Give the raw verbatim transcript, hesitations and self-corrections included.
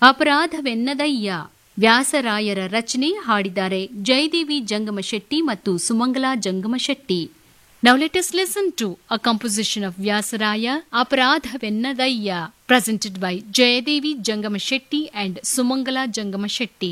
ಅಪರಾಧವೆನ್ನದಯ್ಯ. ವ್ಯಾಸರಾಯರ ರಚನೆ, ಹಾಡಿದ್ದಾರೆ ಜಯದೇವಿ ಜಂಗಮಶೆಟ್ಟಿ ಮತ್ತು Sumangala Jangamshetti. Now let us listen to a composition of Vyasaraya, Aparadhavennadayya, presented by Jayadevi Jangamashetty and Sumangala Jangamashetty.